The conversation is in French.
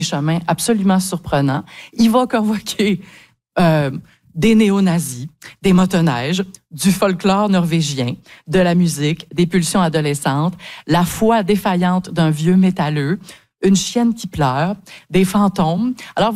chemins absolument surprenants. Il va convoquer des néo-nazis, des motoneiges, du folklore norvégien, de la musique, des pulsions adolescentes, la foi défaillante d'un vieux métalleux, une chienne qui pleure, des fantômes. Alors,